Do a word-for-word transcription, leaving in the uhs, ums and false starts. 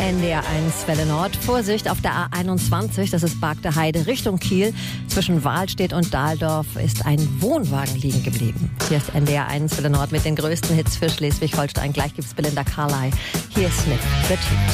N D R eins Welle Nord. Vorsicht auf der A einundzwanzig, das ist Bargter Heide Richtung Kiel. Zwischen Wahlstedt und Dahldorf ist ein Wohnwagen liegen geblieben. Hier ist N D R eins Welle Nord mit den größten Hits für Schleswig-Holstein. Gleich gibt's Belinda Carlisle. Hier ist Smith, The Tubes.